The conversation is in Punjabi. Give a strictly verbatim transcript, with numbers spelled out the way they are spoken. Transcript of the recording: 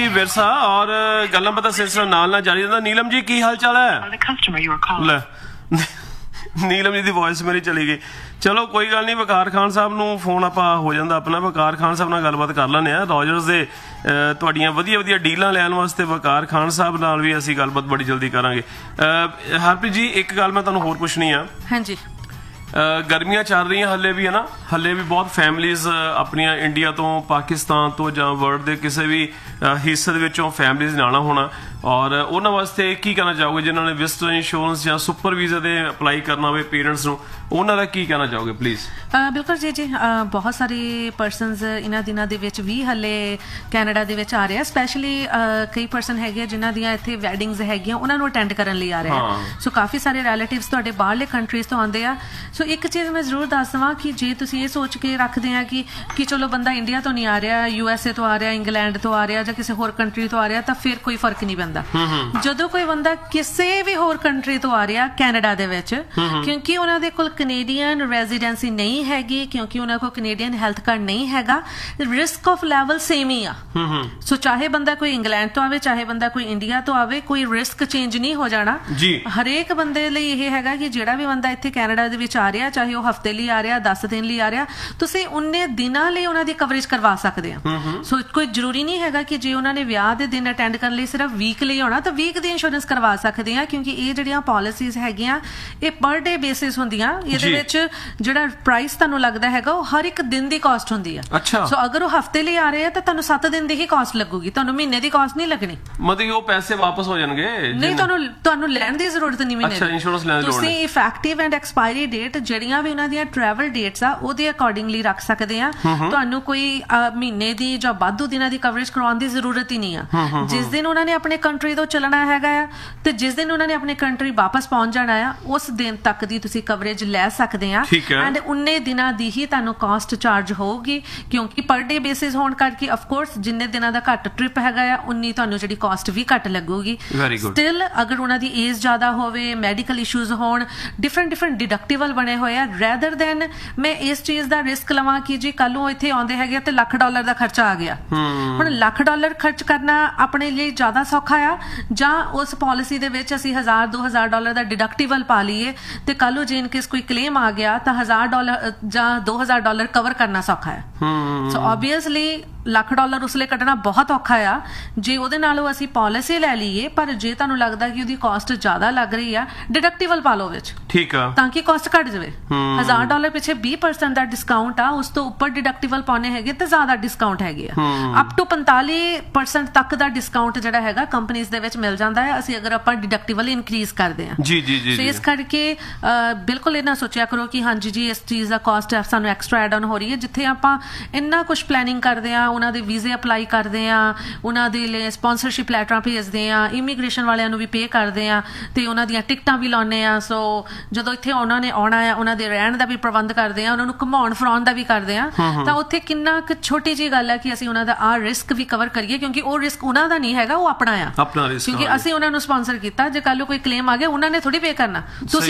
विरसा और गल्लां पता सिलसिला नाल नाल जारी रहंदा। नीलम जी की हाल चाल है? ले नीलम जी की वॉइस मेरी चली गई। चलो कोई गल नहीं, वकार खान साहब नूं फोन आपां हो जांदा अपना, वकार खान साहब नाल गलबात कर लैंदे आ। रॉजर्स दे तुहाडीआं वधिया वधिया डीलां लैण वास्ते वकार खान साहब नाल भी असीं गलबात बड़ी जल्दी करांगे। हरप्रीत जी एक गल मैं तुहानूं होर पुछनी आ। हाँ जी, गर्मियां चल रही हले भी है ना, हले भी बहुत फैमिलीज अपनिया इंडिया तो पाकिस्तान तो ਜਾਂ वर्ल्ड के किसी भी हिस्से ਵਿੱਚੋਂ फैमिलीज ने आना होना, और उन्होंने वास्ते की कहना चाहोगे जिन्होंने विजिटर इंश्योरेंस या सुपर वीज़ा दे अप्लाई करना होवे पेरेंट्स ਨੂੰ, ਉਹਨਾਂ ਦਾ ਕੀ ਕਹਿਣਾ ਚਾਹੋਗੇ ਪਲੀਜ਼? ਬਿਲਕੁਲ ਜੀ ਜੀ ਬਹੁਤ ਸਾਰੇ ਪਰਸਨਸ ਇਹਨਾਂ ਦਿਨਾਂ ਦੇ ਵਿੱਚ ਵੀ ਹਲੇ ਕੈਨੇਡਾ ਦੇ ਵਿੱਚ ਆ ਰਹੇ ਆ। ਸਪੈਸ਼ਲੀ ਕਈ ਪਰਸਨ ਹੈਗੇ ਜਿਨ੍ਹਾਂ ਦੀਆਂ ਇੱਥੇ ਵੈਡਿੰਗਸ ਹੈਗੀਆਂ, ਉਹਨਾਂ ਨੂੰ ਅਟੈਂਡ ਕਰਨ ਲਈ ਆ ਰਹੇ ਆ। ਸੋ ਕਾਫੀ ਸਾਰੇ ਰਿਲੇਟਿਵਸ ਤੁਹਾਡੇ ਬਾਹਰਲੇ ਕੰਟਰੀਜ਼ ਤੋਂ ਆਉਂਦੇ ਆ। ਸੋ ਇੱਕ ਚੀਜ਼ ਮੈਂ ਜ਼ਰੂਰ ਦੱਸ ਦੇਵਾਂ ਕਿ ਜੇ ਤੁਸੀਂ ਇਹ ਸੋਚ ਕੇ ਰੱਖਦੇ ਆ ਕਿ ਕਿ ਚਲੋ ਬੰਦਾ ਇੰਡੀਆ ਤੋਂ ਨਹੀਂ ਆ ਰਿਹਾ, ਯੂ ਐਸ ਏ ਤੋਂ ਆ ਰਿਹਾ, ਇੰਗਲੈਂਡ ਤੋਂ ਆ ਰਿਹਾ ਜਾਂ ਕਿਸੇ ਹੋਰ ਕੰਟਰੀ ਤੋਂ ਆ ਰਿਹਾ, ਤਾਂ ਫਿਰ ਕੋਈ ਫਰਕ ਨਹੀਂ ਪੈਂਦਾ। ਜਦੋਂ ਕੋਈ ਬੰਦਾ ਕਿਸੇ ਵੀ ਹੋਰ ਕੰਟਰੀ ਤੋਂ ਆ ਰਿਹਾ ਕੈਨੇਡਾ ਦੇ ਵਿੱਚ, ਕਿਉਂਕਿ ਉਹਨਾਂ ਦੇ ਕੋਲ ਕੈਨੇਡੀਅਨ ਰੈਜ਼ੀਡੈਂਸੀ ਨਹੀਂ ਹੈਗੀ, ਕਿਉਂਕਿ ਉਹਨਾਂ ਕੋਲ ਕੈਨੇਡੀਅਨ ਹੈਲਥ ਕਾਰਡ ਨਹੀਂ ਹੈਗਾ, ਰਿਸਕ ਆਫ ਲੈਵਲ ਸੇਮ ਹੀ ਆ। ਸੋ ਚਾਹੇ ਬੰਦਾ ਕੋਈ ਇੰਗਲੈਂਡ ਤੋਂ ਆਵੇ, ਚਾਹੇ ਬੰਦਾ ਕੋਈ ਇੰਡੀਆ ਤੋਂ ਆਵੇ, ਕੋਈ ਰਿਸਕ ਚੇਂਜ ਨਹੀਂ ਹੋ ਜਾਣਾ। ਹਰੇਕ ਬੰਦੇ ਲਈ ਇਹ ਹੈਗਾ ਕਿ ਜਿਹੜਾ ਵੀ ਬੰਦਾ ਇੱਥੇ ਕੈਨੇਡਾ ਦੇ ਵਿੱਚ ਆ ਰਿਹਾ, ਚਾਹੇ ਉਹ ਹਫਤੇ ਲਈ ਆ ਰਿਹਾ, ਦਸ ਦਿਨ ਲਈ ਆ ਰਿਹਾ, ਤੁਸੀਂ ਉਨੇ ਦਿਨਾਂ ਲਈ ਉਹਨਾਂ ਦੀ ਕਵਰੇਜ ਕਰਵਾ ਸਕਦੇ ਆ। ਸੋ ਕੋਈ ਜ਼ਰੂਰੀ ਨਹੀਂ ਹੈਗਾ ਕਿ ਜੇ ਉਹਨਾਂ ਨੇ ਵਿਆਹ ਦੇ ਦਿਨ ਅਟੈਂਡ ਕਰਨ ਲਈ ਸਿਰਫ ਵੀਕ ਲਈ ਆਉਣਾ ਤਾਂ ਵੀਕ ਦੀ ਇੰਸ਼ੋਰੈਂਸ ਕਰਵਾ ਸਕਦੇ ਆ, ਕਿਉਂਕਿ ਇਹ ਜਿਹੜੀਆਂ ਪਾਲਿਸੀਜ਼ ਹੈਗੀਆਂ ਇਹ ਪਰ ਡੇ ਬੇਸਿਸ ਹੁੰਦੀਆਂ। ਇਹਦੇ ਵਿੱਚ ਜਿਹੜਾ ਪ੍ਰਾਈਸ ਤੁਹਾਨੂੰ ਲੱਗਦਾ ਹੈਗਾ ਉਹ ਹਰ ਇੱਕ ਦਿਨ ਦੀ ਕਾਸਟ ਹੁੰਦੀ ਆ। ਸੋ ਅਗਰ ਉਹ ਹਫਤੇ ਲਈ ਆ ਰਹੇ ਆ ਤਾਂ ਤੁਹਾਨੂੰ ਸੱਤ ਦਿਨ ਦੀ ਹੀ ਕਾਸਟ ਲੱਗੂਗੀ, ਤੁਹਾਨੂੰ ਮਹੀਨੇ ਦੀ ਕਾਸਟ ਨਹੀਂ ਲੱਗਣੀ। ਮਤਲਬ ਉਹ ਪੈਸੇ ਵਾਪਸ ਹੋ ਜਾਣਗੇ? ਨਹੀਂ, ਤੁਹਾਨੂੰ ਤੁਹਾਨੂੰ ਲੈਣ ਦੀ ਜ਼ਰੂਰਤ ਨਹੀਂ ਮਹੀਨੇ ਦੀ। ਇੰਸ਼ੋਰੈਂਸ ਲੈਣ ਦੀ ਲੋੜ ਨਹੀਂ। ਤੁਸੀਂ ਇਫੈਕਟਿਵ ਐਂਡ ਐਕਸਪਾਇਰੀ ਡੇਟ ਜਿਹੜੀਆਂ ਵੀ ਉਹਨਾਂ ਦੀਆਂ ਟਰੈਵਲ ਡੇਟਸ ਆ ਉਹਦੇ ਅਕੋਰਡਿੰਗਲੀ ਰੱਖ ਸਕਦੇ ਆ। ਤੁਹਾਨੂੰ ਕੋਈ ਮਹੀਨੇ ਦੀ ਜਾਂ ਵਾਧੂ ਦਿਨਾਂ ਦੀ ਕਵਰੇਜ ਕਰਵਾਉਣ ਦੀ ਜ਼ਰੂਰਤ ਹੀ ਨਹੀਂ ਆ। ਜਿਸ ਦਿਨ ਉਹਨਾਂ ਨੇ ਆਪਣੇ ਕੰਟਰੀ ਤੋਂ ਚੱਲਣਾ ਹੈਗਾ ਆ ਤੇ ਜਿਸ ਦਿਨ ਉਹਨਾਂ ਨੇ ਆਪਣੇ ਕੰਟਰੀ ਵਾਪਸ ਪਹੁੰਚ ਜਾਣਾ ਆ, ਉਸ ਦਿਨ ਤੱਕ ਦੀ ਤੁਸੀਂ ਕਵਰੇਜ ਲੈ ਸਕਦੇ ਆ। ਐਂਡ ਉਨੇ ਦਿਨਾਂ ਦੀ ਹੀ ਤੁਹਾਨੂੰ ਕਾਸਟ ਚਾਰਜ ਹੋਊਗੀ, ਕਿਉਂਕਿ ਪਰ ਡੇ ਬੇਸਿਸ ਹੋਣ ਕਰਕੇ ਅਫਕੋਰਸ ਜਿੰਨੇ ਦਿਨਾਂ ਦਾ ਘੱਟ ਟ੍ਰਿਪ ਹੈਗਾ ਆ ਉਨੀ ਤੁਹਾਨੂੰ ਜਿਹੜੀ ਕਾਸਟ ਵੀ ਘੱਟ ਲੱਗੂਗੀ। ਸਟਿਲ ਅਗਰ ਉਹਨਾਂ ਦੀ ਏਜ ਜ਼ਿਆਦਾ ਹੋਵੇ, ਮੈਡੀਕਲ ਇਸ਼ੂਜ਼ ਹੋਣ, ਡਿਫਰੈਂਟ ਡਿਫਰੈਂਟ ਡਿਡਕਟੀਬਲ ਬਣੇ ਹੋਏ ਆ, ਰੈਦਰ ਦੈਨ ਮੈਂ ਇਸ ਚੀਜ਼ ਦਾ ਰਿਸਕ ਲਵਾਂ ਕਿ ਜੀ ਕੱਲ ਨੂੰ ਇੱਥੇ ਆਉਂਦੇ ਹੈਗੇ ਤੇ ਲੱਖ ਡਾਲਰ ਦਾ ਖਰਚਾ ਆ ਗਿਆ। ਹੁਣ ਲੱਖ ਡਾਲਰ ਖਰਚ ਕਰਨਾ ਆਪਣੇ ਲਈ ਜ਼ਿਆਦਾ ਸੌਖਾ ਆ, ਜਾਂ ਉਸ ਪਾਲਿਸੀ ਦੇ ਵਿੱਚ ਅਸੀਂ ਹਜ਼ਾਰ ਦੋ ਹਜ਼ਾਰ ਡਾਲਰ ਦਾ ਡਿਡਕਟੀਬਲ ਪਾ ਲਈਏ ਤੇ ਕੱਲ ਨੂੰ ਜੇ ਇਨ ਕੇਸ ਕੋਈ ਕਲੇਮ ਆ ਗਿਆ ਤਾਂ ਹਜ਼ਾਰ ਡਾਲਰ ਜਾਂ ਦੋ ਹਜ਼ਾਰ ਡਾਲਰ ਕਵਰ ਕਰਨਾ ਸੌਖਾ ਹੈ। ਸੋ ਓਬਵੀਅਸਲੀ ਲੱਖ ਡਾਲਰ ਉਸ ਲਈ ਕੱਢਣਾ ਬਹੁਤ ਔਖਾ ਆ ਜੇ ਉਹਦੇ ਨਾਲੋਂ ਅਸੀਂ ਪਾਲਿਸੀ ਲੈ ਲਈਏ। ਪਰ ਜੇ ਤੁਹਾਨੂੰ ਲੱਗਦਾ ਕਿ ਉਹਦੀ ਕਾਸਟ ਜ਼ਿਆਦਾ ਲੱਗ ਰਹੀ ਆ, ਡਿਡਕਟੀਬਲ ਪਾ ਲਓ ਵਿੱਚ, ਠੀਕ ਆ, ਤਾਂ ਕਿ ਕਾਸਟ ਘੱਟ ਜਾਵੇ। ਹਜ਼ਾਰ ਡਾਲਰ ਪਿੱਛੇ ਵੀਹ ਪਰਸੈਂਟ ਦਾ ਡਿਸਕਾਊਂਟ ਆ, ਉਸ ਤੋਂ ਉੱਪਰ ਡਿਡਕਟੀਬਲ ਪਾਉਣੇ ਹੈਗੇ ਤੇ ਜ਼ਿਆਦਾ ਡਿਸਕਾਊਂਟ ਹੈਗੇ ਆ। ਅਪ ਟੂ ਪੰਤਾਲੀ ਪਰਸੈਂਟ ਤੱਕ ਦਾ ਡਿਸਕਾਊਂਟ ਜਿਹੜਾ ਹੈਗਾ ਕੰਪਨੀਜ਼ ਦੇ ਵਿੱਚ ਮਿਲ ਜਾਂਦਾ ਹੈ, ਅਸੀਂ ਅਗਰ ਆਪਾਂ ਡਿਡਕਟੀਬਲ ਇਨਕਰੀਜ਼ ਕਰਦੇ ਹਾਂ। ਜੀ ਜੀ ਜੀ। ਇਸ ਕਰਕੇ ਬਿਲਕੁਲ ਇਹ ਨਾ ਸੋਚਿਆ ਕਰੋ ਕਿ ਹਾਂਜੀ ਜੀ ਇਸ ਚੀਜ਼ ਦਾ ਕਾਸਟ ਸਾਨੂੰ ਐਕਸਟਰਾ ਐਡ ਆਨ ਹੋ ਰਹੀ ਹੈ। ਜਿੱਥੇ ਆਪਾਂ ਇੰਨਾ ਕੁਛ ਪਲੈਨਿੰਗ ਕਰਦੇ ਹਾਂ, ਉਹਨਾਂ ਦੇ ਵੀਜ਼ੇ ਅਪਲਾਈ ਕਰਦੇ ਹਾਂ, ਉਹਨਾਂ ਦੇ ਲਈ ਸਪਾਂਸਰਸ਼ਿਪ ਲੈਟਰਾਂ ਭੇਜਦੇ ਹਾਂ, ਇਮੀਗ੍ਰੇਸ਼ਨ ਵਾਲਿਆਂ ਨੂੰ ਵੀ ਪੇ ਕਰਦੇ ਹਾਂ ਤੇ ਉਹਨਾਂ ਦੀਆਂ ਟਿਕਟਾਂ ਵੀ ਲਾਉਂਦੇ ਹਾਂ। ਸੋ ਜਦੋਂ ਇੱਥੇ ਉਹਨਾਂ ਨੇ ਆਉਣਾ ਆ, ਉਹਨਾਂ ਦੇ ਰਹਿਣ ਦਾ ਵੀ ਪ੍ਰਬੰਧ ਕਰਦੇ ਹਾਂ, ਉਹਨਾਂ ਨੂੰ ਘੁਮਾਉਣ ਫਿਰਾਉਣ ਦਾ ਵੀ ਕਰਦੇ ਹਾਂ, ਤਾਂ ਉੱਥੇ ਕਿੰਨਾ ਕੁ ਛੋਟੀ ਜਿਹੀ ਗੱਲ ਹੈ ਕਿ ਅਸੀਂ ਉਹਨਾਂ ਦਾ ਆਹ ਰਿਸਕ ਵੀ ਕਵਰ ਕਰੀਏ, ਕਿਉਂਕਿ ਉਹ ਰਿਸਕ ਉਹਨਾਂ ਦਾ ਨਹੀਂ ਹੈਗਾ, ਉਹ ਆਪਣਾ ਆ, ਕਿਉਂਕਿ ਅਸੀਂ ਉਹਨਾਂ ਨੂੰ ਸਪਾਂਸਰ ਕੀਤਾ। ਜੇ ਕੱਲ ਨੂੰ ਕੋਈ ਕਲੇਮ ਆ ਗਿਆ ਉਹਨਾਂ ਨੇ ਥੋੜੀ ਪੇ ਕਰਨਾ। ਤੁਸੀਂ